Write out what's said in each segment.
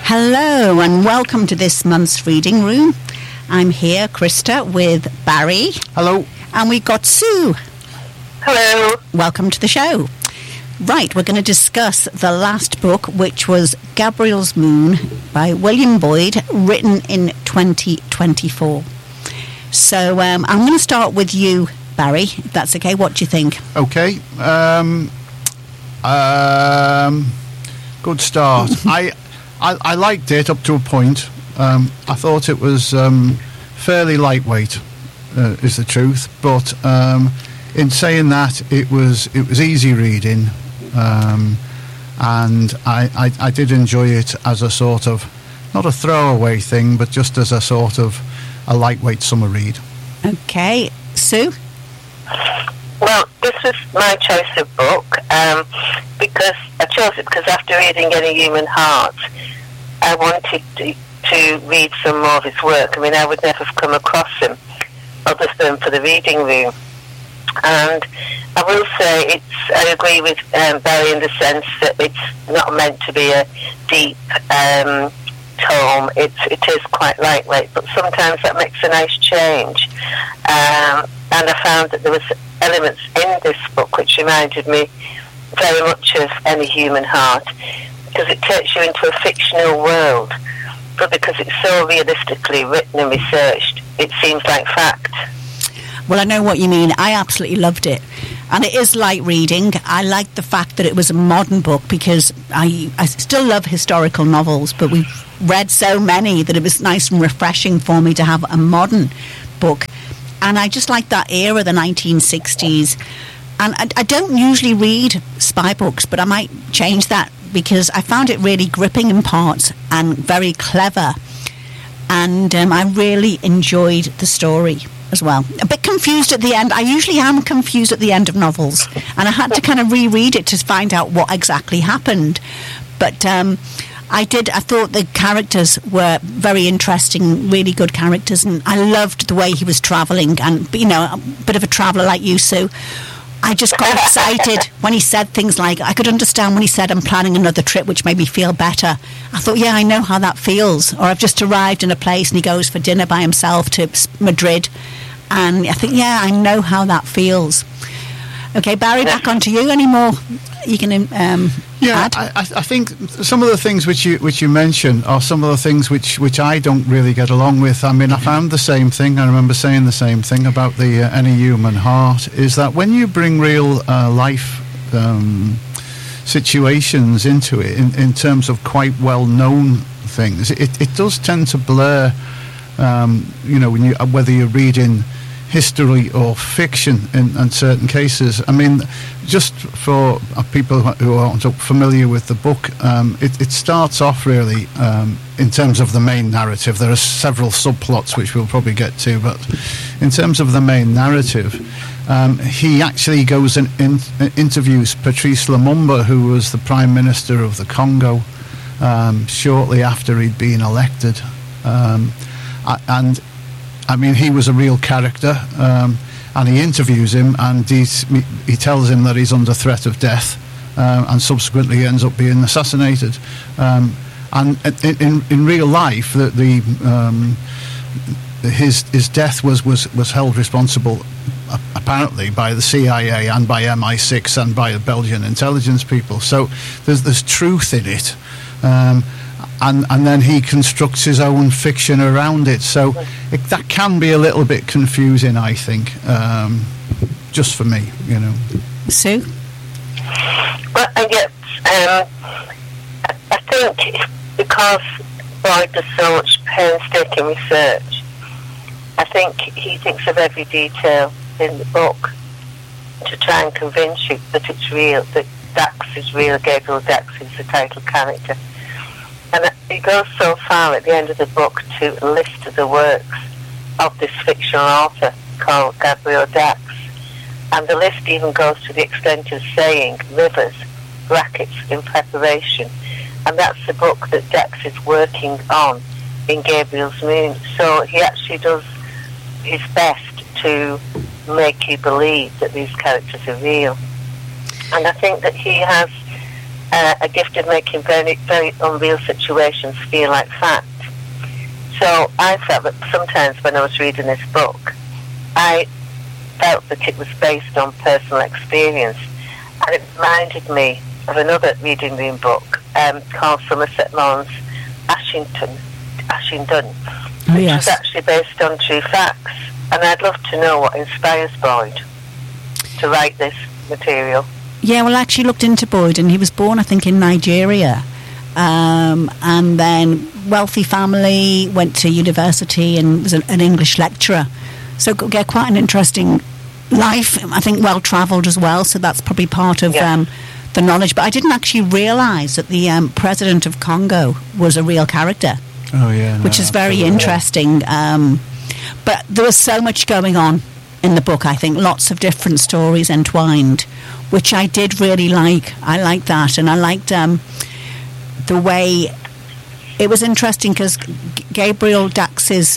Hello and welcome to this month's reading room. I'm here, Krista, with Barry. Hello. And we've got Sue. Hello. Welcome to the show. Right, we're going to discuss the last book, which was Gabriel's Moon by William Boyd, written in 2024. So I'm going to start with you, Barry, if that's okay. What do you think? Okay. Good start. I liked it up to a point. I thought it was fairly lightweight, is the truth. But in saying that, it was easy reading, and I did enjoy it as a sort of, not a throwaway thing, but just as a sort of a lightweight summer read. Okay, Sue? Well, this was my choice of book, because I chose it because after reading Any Human Heart, I wanted to read some more of his work. I mean, I would never have come across him other than for the reading room. And I will say I agree with Barry in the sense that it's not meant to be a deep tome. It is quite lightweight, but sometimes that makes a nice change. And I found that there was elements in this book which reminded me very much of Any Human Heart, because it takes you into a fictional world, but because it's so realistically written and researched, it seems like fact. Well, I know what you mean. I absolutely loved it. And it is light reading. I like the fact that it was a modern book, because I still love historical novels, but we've read so many that it was nice and refreshing for me to have a modern book. And I just like that era, the 1960s. And I don't usually read spy books, but I might change that, because I found it really gripping in parts and very clever. And I really enjoyed the story as well. A bit confused at the end. I usually am confused at the end of novels, and I had to kind of reread it to find out what exactly happened. But I thought the characters were very interesting, really good characters, and I loved the way he was travelling, and, you know, a bit of a traveller like you, Sue. I just got excited when he said things like, I could understand when he said, I'm planning another trip, which made me feel better. I thought, yeah, I know how that feels. Or I've just arrived in a place and he goes for dinner by himself to Madrid. And I think, yeah, I know how that feels. Okay, Barry, back on to you. Any more you can add? I think some of the things which you mention are some of the things which I don't really get along with. I mean, I found the same thing. I remember saying the same thing about the Any Human Heart, is that when you bring real life situations into it, in terms of quite well-known things, it does tend to blur, whether you're reading history or fiction in certain cases. I mean, just for people who aren't familiar with the book, it starts off really in terms of the main narrative. There are several subplots which we'll probably get to, but in terms of the main narrative, he actually goes and interviews Patrice Lumumba, who was the Prime Minister of the Congo, shortly after he'd been elected. And I mean, he was a real character, and he interviews him, and he tells him that he's under threat of death, and subsequently ends up being assassinated. And in real life, his death was held responsible, apparently, by the CIA and by MI6 and by the Belgian intelligence people. So there's truth in it. And then he constructs his own fiction around it. So that can be a little bit confusing, I think, just for me, you know. Sue? Well, I think because Boyd does so much painstaking research, I think he thinks of every detail in the book to try and convince you that it's real, that Dax is real, Gabriel Dax is the title character. And he goes so far at the end of the book to list the works of this fictional author called Gabriel Dax. And the list even goes to the extent of saying Rivers, brackets, in preparation. And that's the book that Dax is working on in Gabriel's Moon. So he actually does his best to make you believe that these characters are real. And I think that he has a gift of making very, very unreal situations feel like fact. So I felt that sometimes when I was reading this book, I felt that it was based on personal experience, and it reminded me of another reading room book called Somerset Maugham's Ashington, which was actually based on true facts. And I'd love to know what inspires Boyd to write this material. Yeah, well, I actually looked into Boyd, and he was born, I think, in Nigeria. And then wealthy family, went to university and was an English lecturer. So get quite an interesting life. I think well-travelled as well, so that's probably part of the knowledge. But I didn't actually realise that the president of Congo was a real character. Oh, yeah. Which is very interesting. But there was so much going on in the book, I think. Lots of different stories entwined, which I did really like. I liked that. And I liked the way... It was interesting because Gabriel Dax's...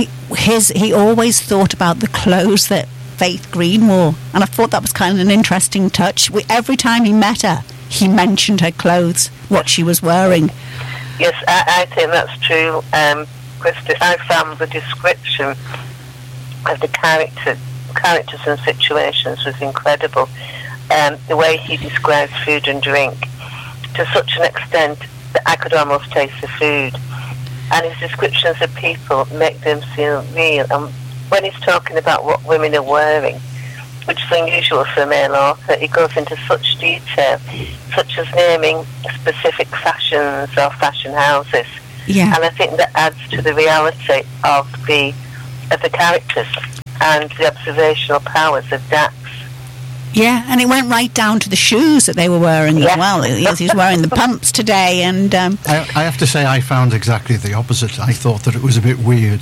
He always thought about the clothes that Faith Green wore. And I thought that was kind of an interesting touch. Every time he met her, he mentioned her clothes, what she was wearing. Yes, I think that's true, Krista. I found the description of the characters and situations was incredible. The way he describes food and drink to such an extent that I could almost taste the food. And his descriptions of people make them feel real. And when he's talking about what women are wearing, which is unusual for a male author, he goes into such detail, such as naming specific fashions or fashion houses. Yeah. And I think that adds to the reality of the characters and the observational powers of Dax. Yeah, and it went right down to the shoes that they were wearing as well. He was wearing the pumps today, and I have to say I found exactly the opposite. I thought that it was a bit weird,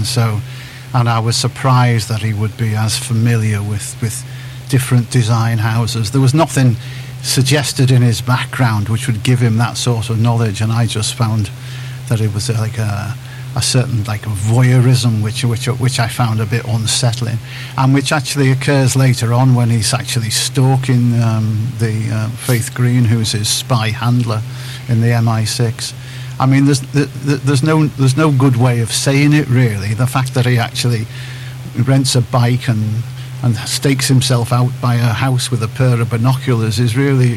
and I was surprised that he would be as familiar with different design houses. There was nothing suggested in his background which would give him that sort of knowledge, and I just found that it was like a certain like voyeurism which I found a bit unsettling, and which actually occurs later on when he's actually stalking the Faith Green, who's his spy handler in the MI6. I mean, there's no good way of saying it, really. The fact that he actually rents a bike and stakes himself out by a house with a pair of binoculars is really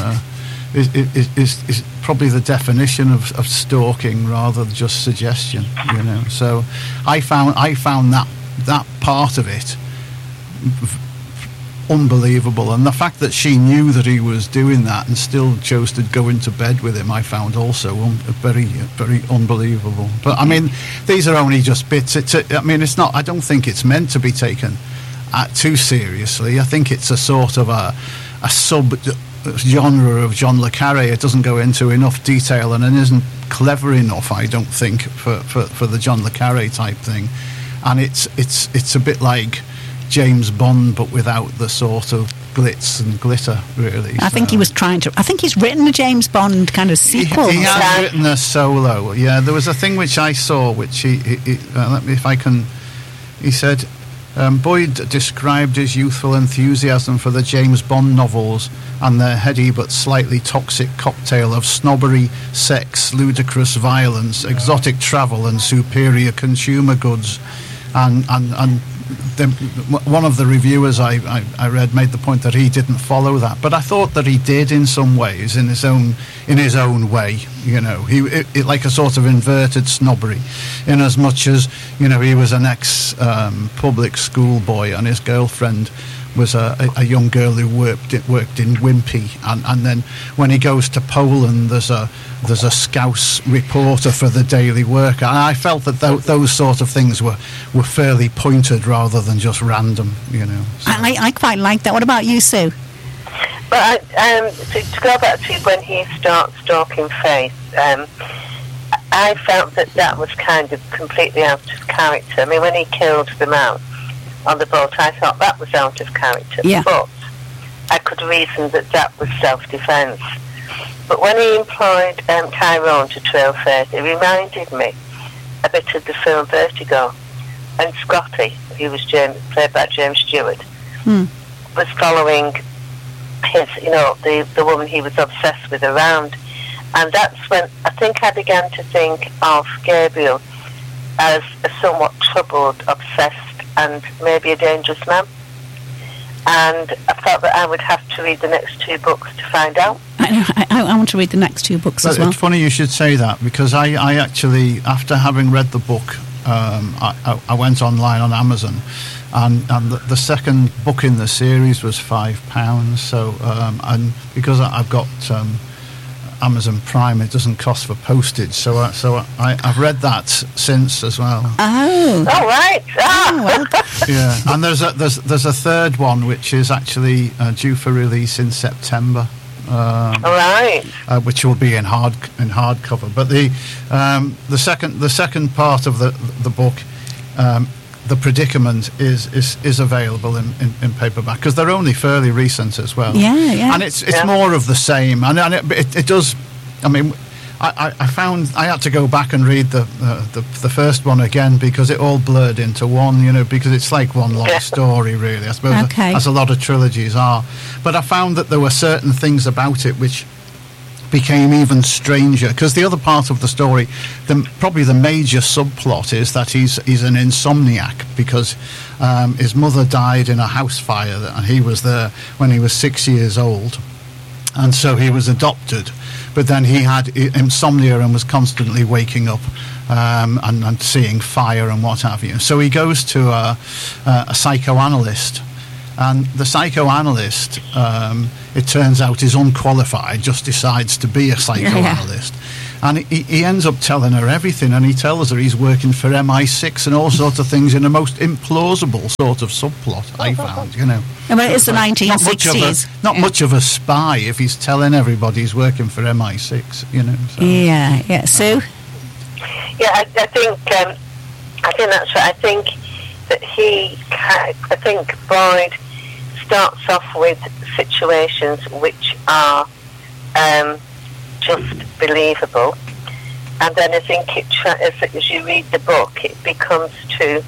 is probably the definition of stalking rather than just suggestion, you know. So I found that part of it unbelievable, and the fact that she knew that he was doing that and still chose to go into bed with him, I found also very, very unbelievable. But I mean, these are only just bits. It's not. I don't think it's meant to be taken too seriously. I think it's a sort of a sub genre of John le Carré. It doesn't go into enough detail, and it isn't clever enough, I don't think, for the John le Carré type thing. And it's a bit like James Bond, but without the sort of glitz and glitter, really. I think he was trying to... I think he's written a James Bond kind of sequel. He has written a solo. Yeah, there was a thing which I saw, which he let me, if I can... He said, Boyd described his youthful enthusiasm for the James Bond novels and their heady but slightly toxic cocktail of snobbery, sex, ludicrous violence, exotic travel and superior consumer goods. And then one of the reviewers I read made the point that he didn't follow that, but I thought that he did in some ways, in his own way. You know, it like a sort of inverted snobbery, in as much as, you know, he was an ex public school boy and his girlfriend was a young girl who worked in Wimpy, and then when he goes to Poland, there's a Scouse reporter for the Daily Worker, and I felt that those sort of things were fairly pointed rather than just random, you know. So. I quite like that. What about you, Sue? Well, to go back to when he starts stalking Faith, I felt that was kind of completely out of character. I mean, when he killed the man on the boat, I thought that was out of character. Yeah. But I could reason that was self-defence. But when he employed Tyrone to trail Faith, it reminded me a bit of the film Vertigo. And Scotty, who was played by James Stewart, was following the woman he was obsessed with around. And that's when I think I began to think of Gabriel as a somewhat troubled, obsessed, and maybe a dangerous man. And I felt that I would have to read the next 2 books to find out. I want to read the next 2 books as well. It's funny you should say that, because I actually, after having read the book, I went online on Amazon, and the second book in the series was £5. So and because I've got Amazon Prime, it doesn't cost for postage. So I've read that since as well. Oh, right. Oh, well. Yeah, and there's a third one which is actually due for release in September. Right. Which will be in hardcover. But the second part of the book, The Predicament, is available in paperback, because they're only fairly recent as well. Yeah. And it's more of the same, and it does. I mean, I found I had to go back and read the first one again, because it all blurred into one, because it's like one long story, really, I suppose, as a lot of trilogies are. But I found that there were certain things about it which became even stranger, because the other part of the story, probably the major subplot, is that he's an insomniac, because his mother died in a house fire, and he was there when he was 6 years old, and so he was adopted. But then he had insomnia and was constantly waking up and seeing fire and what have you. So he goes to a psychoanalyst, and the psychoanalyst, it turns out, is unqualified, just decides to be a psychoanalyst. And he ends up telling her everything, and he tells her he's working for MI6 and all sorts of things in a most implausible sort of subplot, I found, But it's the 1960s. Not much of a spy if he's telling everybody he's working for MI6, So. Yeah. Sue? Yeah, I think that's right. I think that Boyd starts off with situations which are just believable, and then I think as you read the book, it becomes to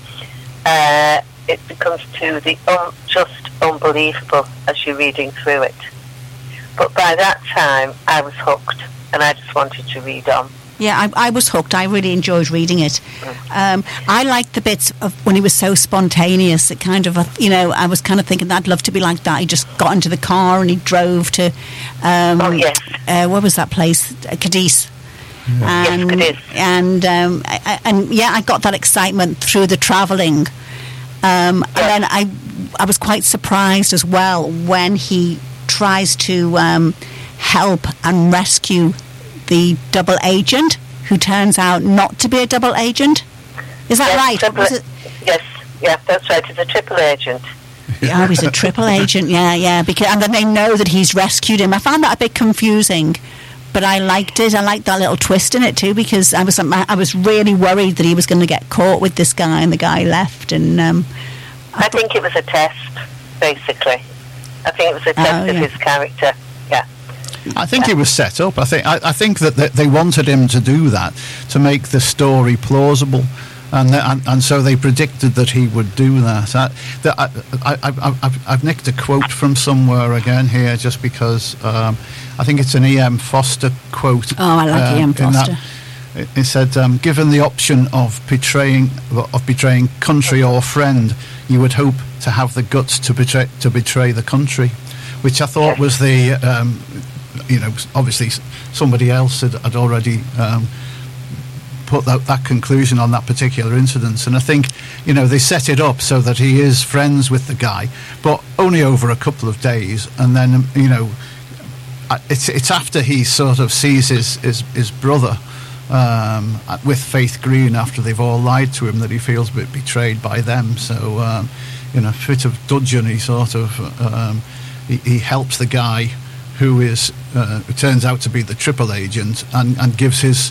the just unbelievable as you're reading through it. But by that time, I was hooked, and I just wanted to read on. Yeah, I was hooked. I really enjoyed reading it. I liked the bits of when he was so spontaneous. It kind of, I was kind of thinking I'd love to be like that. He just got into the car and he drove to, where was that place? Cadiz. Yes, Cadiz. And I got that excitement through the travelling. And then I was quite surprised as well when he tries to help and rescue the double agent, who turns out not to be a double agent. Is that right? Yes, that's right. He's a triple agent. Yeah, he's a triple agent. Yeah. And then they know that he's rescued him. I found that a bit confusing, but I liked it. I liked that little twist in it too, because I was really worried that he was going to get caught with this guy, and the guy left. And I think it was a test, basically. I think it was a test of his character. Yeah. I think it was set up. I think that they wanted him to do that to make the story plausible, and so they predicted that he would do that. I've nicked a quote from somewhere again here, just because I think it's an E.M. Foster quote. Oh, I like E.M. Foster. He said, "Given the option of betraying country or friend, you would hope to have the guts to betray the country," which I thought was the. Obviously somebody else had already put that conclusion on that particular incident, and I think they set it up so that he is friends with the guy, but only over a couple of days, and then it's after he sort of sees his brother with Faith Green, after they've all lied to him, that he feels a bit betrayed by them. So in a fit of dudgeon, he sort of he helps the guy who turns out to be the triple agent, and gives his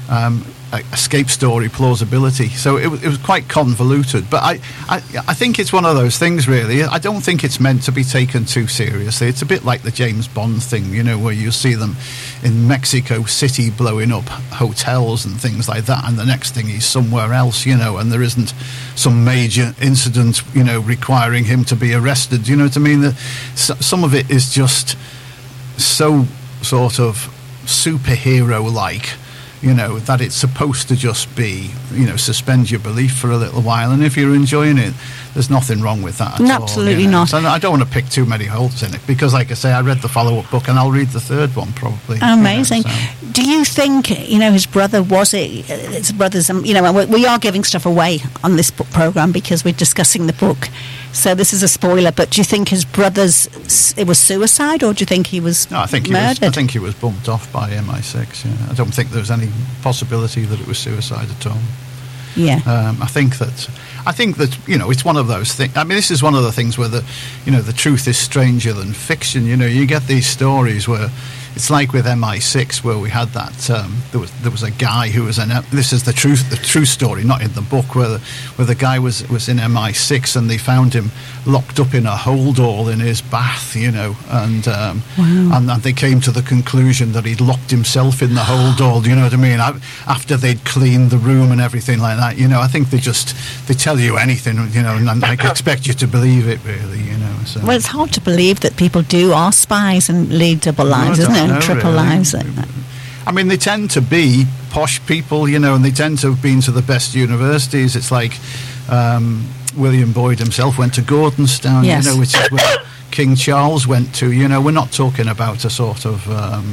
escape story plausibility. So it was quite convoluted. But I think it's one of those things, really. I don't think it's meant to be taken too seriously. It's a bit like the James Bond thing, where you see them in Mexico City blowing up hotels and things like that, and the next thing he's somewhere else, and there isn't some major incident, requiring him to be arrested. You know what I mean? Some of it is just so sort of superhero-like, that it's supposed to just be, suspend your belief for a little while. And if you're enjoying it, there's nothing wrong with that at all. Absolutely not. So I don't want to pick too many holes in it because, like I say, I read the follow-up book and I'll read the third one probably. Amazing. Do you think, his brother, his brother's, we are giving stuff away on this book programme because we're discussing the book. So this is a spoiler, but do you think his it was suicide, or do you think he was murdered? I think he was bumped off by MI6, yeah. I don't think there's any possibility that it was suicide at all. Yeah. I think that it's one of those things. I mean, this is one of the things where the truth is stranger than fiction. You get these stories where it's like with MI6, where we had that there was a guy who was this is the true story, not in the book, where the guy was in MI6 and they found him locked up in a holdall in his bath, and they came to the conclusion that he'd locked himself in the holdall. You know what I mean? After they'd cleaned the room and everything like that. I think they tell you anything, and I expect you to believe it, really. So. Well, it's hard to believe that people are spies and lead double lives, isn't it? And triple lives. I mean, they tend to be posh people, and they tend to have been to the best universities. It's like William Boyd himself went to Gordonstown, yes. Which is where King Charles went to. We're not talking about a sort of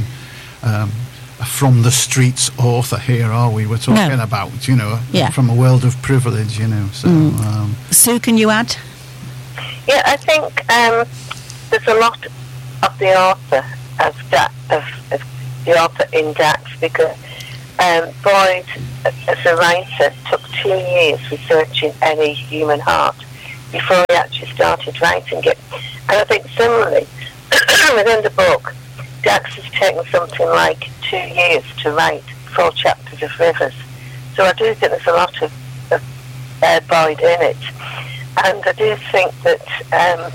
from the streets author here, are we? We're talking about, from a world of privilege, So, Sue, can you add? Yeah, I think there's a lot of the author of the author in Dax, because Boyd, as a writer, took 2 years researching any human heart before he actually started writing it. And I think similarly, within the book, Dax has taken something like 2 years to write 4 chapters of Rivers. So I do think there's a lot of Boyd in it. And I do think that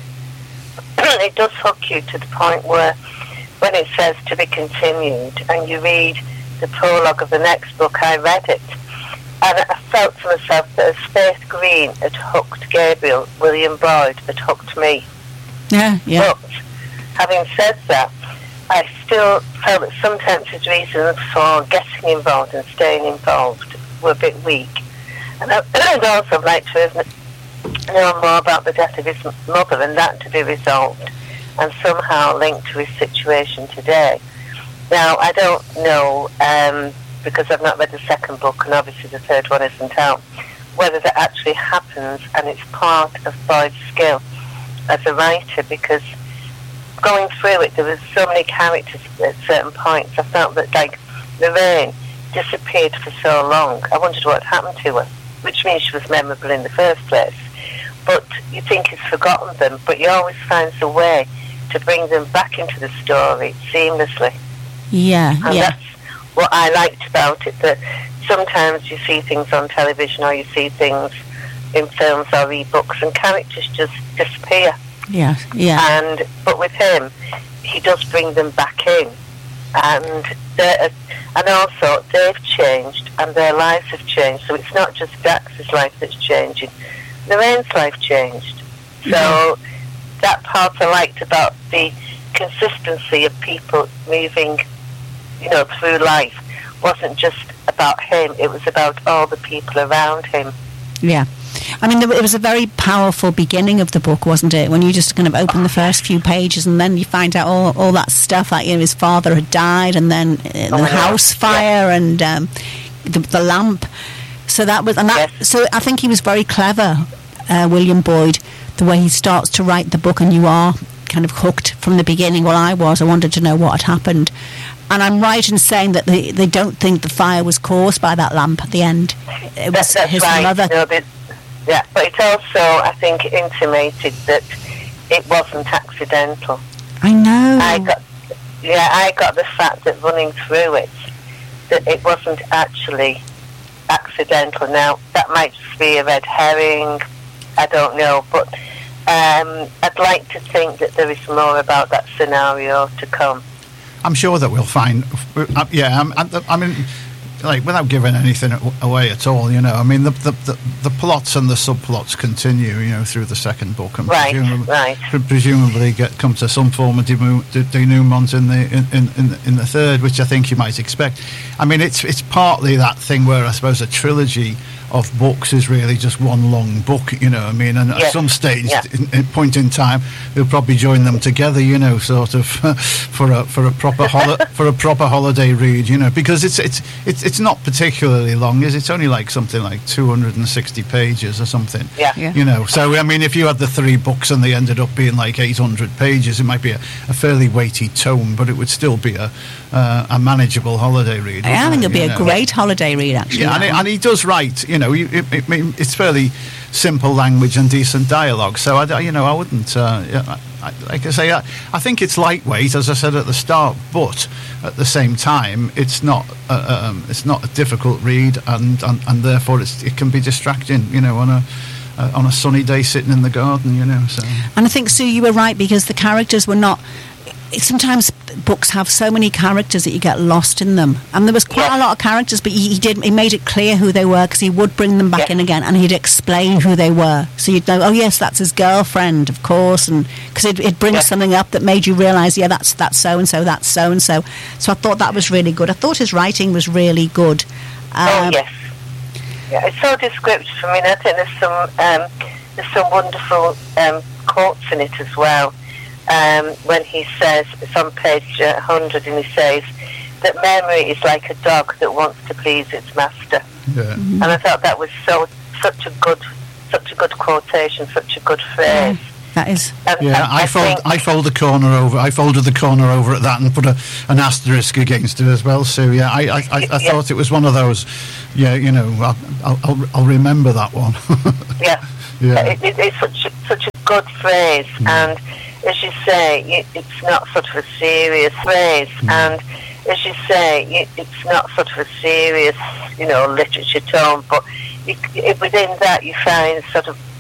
it does hook you to the point where when it says to be continued and you read the prologue of the next book, I read it. And I felt to myself that as Faith Green had hooked Gabriel, William Boyd had hooked me. Yeah. But having said that, I still felt that sometimes his reasons for getting involved and staying involved were a bit weak. And I'd also like to have know more about the death of his mother and that to be resolved and somehow linked to his situation today. Now, I don't know, because I've not read the second book and obviously the third one isn't out, whether that actually happens and it's part of Boyd's skill as a writer, because going through it, there was so many characters at certain points. I felt that, like, Lorraine disappeared for so long. I wondered what had happened to her, which means she was memorable in the first place. But you think he's forgotten them, but he always finds a way to bring them back into the story seamlessly. Yeah, and that's what I liked about it, that sometimes you see things on television or you see things in films or e-books and characters just disappear. Yeah. But with him, he does bring them back in. And also, they've changed and their lives have changed. So it's not just Dax's life that's changing. Lorraine's life changed. So that part I liked about the consistency of people moving, through life. Wasn't just about him, it was about all the people around him. Yeah. I mean, it was a very powerful beginning of the book, wasn't it? When you just kind of open the first few pages and then you find out all that stuff, like his father had died and then the house fire and the lamp. So that was, so I think he was very clever, William Boyd, the way he starts to write the book, and you are kind of hooked from the beginning. Well, I wanted to know what had happened. And I'm right in saying that they don't think the fire was caused by that lamp at the end. It was his mother. No, but it also, I think, intimated that it wasn't accidental. I know. I got the fact that running through it, that it wasn't actually accidental. Now, that might just be a red herring, I don't know, but I'd like to think that there is more about that scenario to come. I'm sure that we'll find. I mean, like, without giving anything away at all, you know. I mean, the plots and the subplots continue, you know, through the second book, and presumably come to some form of denouement in the third, which I think you might expect. I mean, it's partly that thing where I suppose a trilogy of books is really just one long book, you know. I mean, and at some stage, point in time, they'll probably join them together, you know, sort of for a proper for a proper holiday read, you know, because it's not particularly long, is it? It's only like something like 260 pages or something, you know. So I mean, if you had the 3 books and they ended up being like 800 pages, it might be a fairly weighty tome, but it would still be a manageable holiday read. I think it'd be a great holiday read, actually. Yeah, and he does write, you know, it's fairly simple language and decent dialogue. So I wouldn't. Like I say, I think it's lightweight, as I said at the start, but at the same time, it's not a difficult read, and therefore it can be distracting, you know, on a sunny day sitting in the garden, you know. So. And I think, Sue, you were right, because the characters were not. Sometimes books have so many characters that you get lost in them, and there was quite a lot of characters, but he made it clear who they were, because he would bring them back in again, and he'd explain who they were, so you'd know, oh yes, that's his girlfriend, of course, and because it'd bring something up that made you realise, that's so and so, that's so and so. So I thought that was really good. I thought his writing was really good. It's so descriptive. I mean, I think there's some wonderful quotes in it as well. When he says, it's on page 100, and he says that memory is like a dog that wants to please its master. Yeah. And I thought that was such a good quotation, such a good phrase. That is. I folded the corner over at that and put an asterisk against it as well. So I thought it was one of those. Yeah, you know, I'll remember that one. It's such a good phrase, and as you say, it's not sort of a serious phrase, and as you say, it's not sort of a serious, you know, literature tone, but within that you find sort of